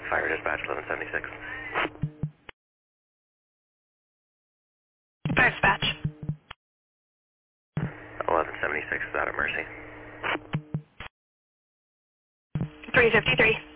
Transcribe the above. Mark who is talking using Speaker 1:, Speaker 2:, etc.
Speaker 1: Fire dispatch 1176.
Speaker 2: Fire dispatch.
Speaker 1: 1176 is out of Mercy.
Speaker 2: 353.